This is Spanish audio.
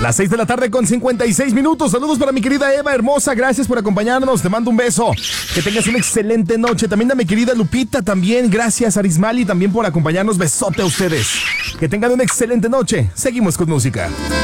Las 6 de la tarde con 56 minutos. Saludos para mi querida Eva hermosa. Gracias por acompañarnos. Te mando un beso. Que tengas una excelente noche. También a mi querida Lupita. También gracias Arismali también por acompañarnos. Besote a ustedes. Que tengan una excelente noche. Seguimos con música.